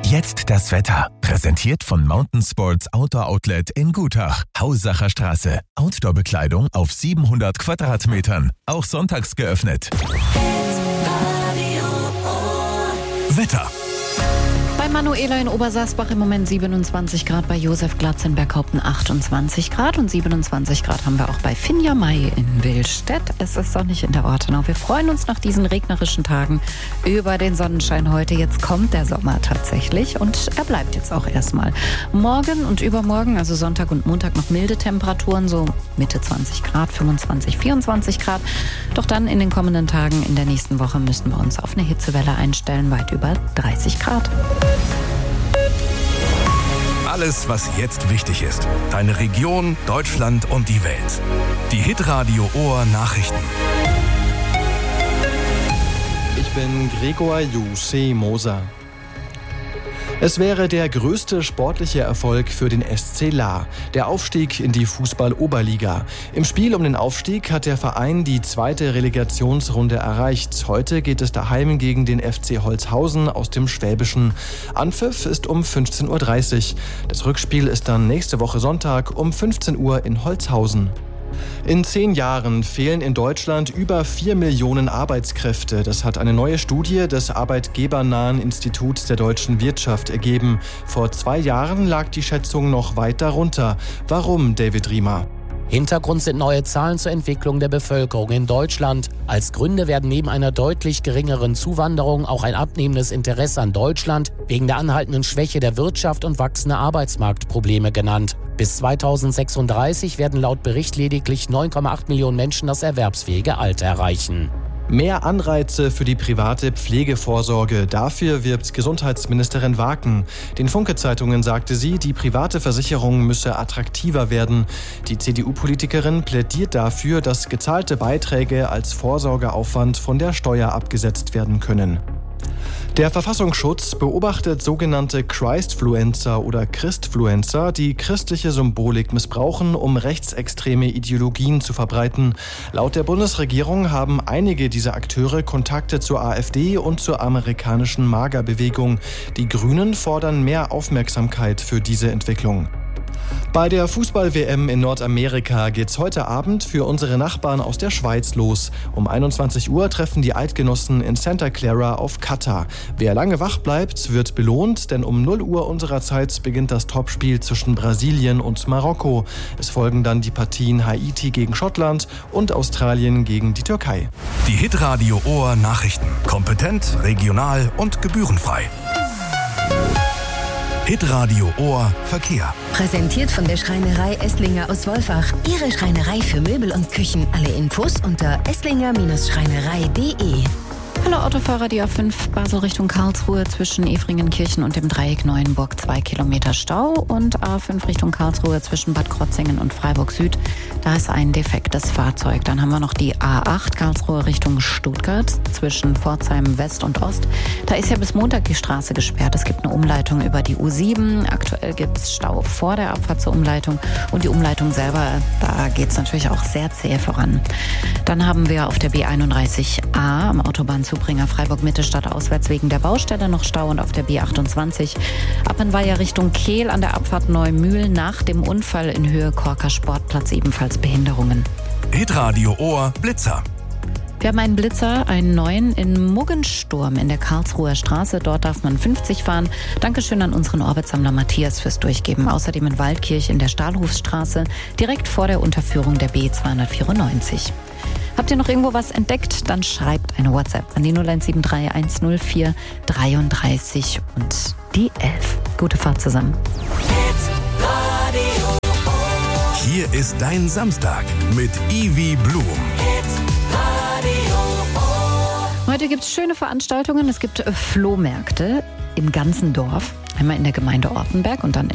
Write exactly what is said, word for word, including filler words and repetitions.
Jetzt das Wetter. Präsentiert von Mountain Sports Outdoor Outlet in Gutach. Haussacher Straße. Outdoor-Bekleidung auf siebenhundert Quadratmetern. Auch sonntags geöffnet. Wetter. Bei Manuela in Obersaßbach im Moment siebenundzwanzig Grad, bei Josef Glatz in Berghaupten achtundzwanzig Grad und siebenundzwanzig Grad haben wir auch bei Finja Mai in Willstedt. Es ist sonnig in der Ortenau. Wir freuen uns nach diesen regnerischen Tagen über den Sonnenschein heute. Jetzt kommt der Sommer tatsächlich und er bleibt jetzt auch erstmal. Morgen und übermorgen, also Sonntag und Montag, noch milde Temperaturen, so Mitte zwanzig Grad, fünfundzwanzig, vierundzwanzig Grad. Doch dann in den kommenden Tagen, in der nächsten Woche, müssen wir uns auf eine Hitzewelle einstellen, weit über dreißig Grad. Alles, was jetzt wichtig ist. Deine Region, Deutschland und die Welt. Die Hitradio Ohr Nachrichten. Ich bin Gregor Jussi Moser. Es wäre der größte sportliche Erfolg für den S C Lahr, der Aufstieg in die Fußball-Oberliga. Im Spiel um den Aufstieg hat der Verein die zweite Relegationsrunde erreicht. Heute geht es daheim gegen den F C Holzhausen aus dem Schwäbischen. Anpfiff ist um fünfzehn Uhr dreißig. Das Rückspiel ist dann nächste Woche Sonntag um fünfzehn Uhr in Holzhausen. In zehn Jahren fehlen in Deutschland über vier Millionen Arbeitskräfte. Das hat eine neue Studie des arbeitgebernahen Instituts der deutschen Wirtschaft ergeben. Vor zwei Jahren lag die Schätzung noch weit darunter. Warum, David Riemer? Hintergrund sind neue Zahlen zur Entwicklung der Bevölkerung in Deutschland. Als Gründe werden neben einer deutlich geringeren Zuwanderung auch ein abnehmendes Interesse an Deutschland wegen der anhaltenden Schwäche der Wirtschaft und wachsende Arbeitsmarktprobleme genannt. Bis zweitausendsechsunddreißig werden laut Bericht lediglich neun Komma acht Millionen Menschen das erwerbsfähige Alter erreichen. Mehr Anreize für die private Pflegevorsorge. Dafür wirbt Gesundheitsministerin Waken. Den Funke-Zeitungen sagte sie, die private Versicherung müsse attraktiver werden. Die C D U-Politikerin plädiert dafür, dass gezahlte Beiträge als Vorsorgeaufwand von der Steuer abgesetzt werden können. Der Verfassungsschutz beobachtet sogenannte Christfluencer oder Christfluencer, die christliche Symbolik missbrauchen, um rechtsextreme Ideologien zu verbreiten. Laut der Bundesregierung haben einige dieser Akteure Kontakte zur AfD und zur amerikanischen MAGA-Bewegung. Die Grünen fordern mehr Aufmerksamkeit für diese Entwicklung. Bei der Fußball-W M in Nordamerika geht's heute Abend für unsere Nachbarn aus der Schweiz los. Um einundzwanzig Uhr treffen die Eidgenossen in Santa Clara auf Katar. Wer lange wach bleibt, wird belohnt, denn um null Uhr unserer Zeit beginnt das Topspiel zwischen Brasilien und Marokko. Es folgen dann die Partien Haiti gegen Schottland und Australien gegen die Türkei. Die Hitradio Ohr Nachrichten. Kompetent, regional und gebührenfrei. Hitradio Ohr Verkehr. Präsentiert von der Schreinerei Esslinger aus Wolfach. Ihre Schreinerei für Möbel und Küchen. Alle Infos unter esslinger Schreinerei punkt de. Hallo Autofahrer, die A fünf Basel Richtung Karlsruhe zwischen Efringenkirchen und dem Dreieck Neuenburg zwei Kilometer Stau und A fünf Richtung Karlsruhe zwischen Bad Krotzingen und Freiburg Süd. Da ist ein defektes Fahrzeug. Dann haben wir noch die A acht Karlsruhe Richtung Stuttgart zwischen Pforzheim West und Ost. Da ist ja bis Montag die Straße gesperrt. Es gibt eine Umleitung über die U sieben. Aktuell gibt es Stau vor der Abfahrt zur Umleitung und die Umleitung selber, da geht es natürlich auch sehr zäh voran. Dann haben wir auf der B einunddreißig A am Autobahn Zubringer Freiburg-Mitte stadtauswärts wegen der Baustelle noch Stau und auf der B achtundzwanzig Appenweier Richtung Kehl an der Abfahrt Neumühl nach dem Unfall in Höhe Korker Sportplatz ebenfalls Behinderungen. Hitradio Ohr Blitzer. Wir haben einen Blitzer, einen neuen in Muggensturm in der Karlsruher Straße. Dort darf man fünfzig fahren. Dankeschön an unseren Orbitsammler Matthias fürs Durchgeben. Außerdem in Waldkirch in der Stahlhofstraße, direkt vor der Unterführung der B zweihundertvierundneunzig. Habt ihr noch irgendwo was entdeckt? Dann schreibt eine WhatsApp an die null eins sieben drei eins null vier dreiunddreißig und die elf. Gute Fahrt zusammen. Hier ist dein Samstag mit Ivy Blum. Heute gibt es schöne Veranstaltungen. Es gibt Flohmärkte im ganzen Dorf. Einmal in der Gemeinde Ortenberg und dann